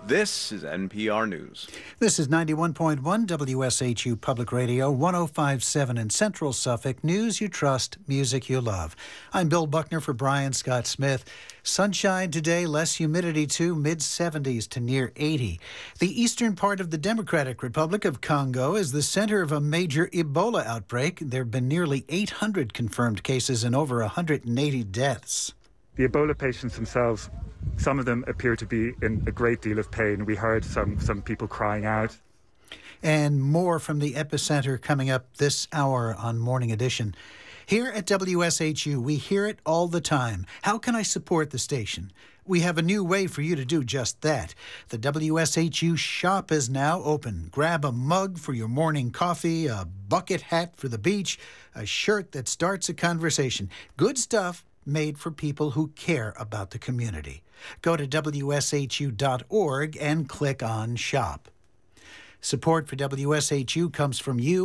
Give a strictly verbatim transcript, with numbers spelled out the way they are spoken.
This is N P R News. This is ninety-one point one W S H U Public Radio, one oh five point seven in Central Suffolk. News you trust, music you love. I'm Bill Buckner for Brian Scott Smith. Sunshine today, less humidity too, mid seventies to near eighty. The eastern part of the Democratic Republic of Congo is the center of a major Ebola outbreak. There have been nearly eight hundred confirmed cases and over one hundred eighty deaths. The Ebola patients themselves, some of them appear to be in a great deal of pain. We heard some, some people crying out. And more from the epicenter coming up this hour on Morning Edition. Here at W S H U, we hear it all the time. How can I support the station? We have a new way for you to do just that. The W S H U shop is now open. Grab a mug for your morning coffee, a bucket hat for the beach, a shirt that starts a conversation. Good stuff made for people who care about the community. Go to W S H U dot org and click on Shop. Support for W S H U comes from you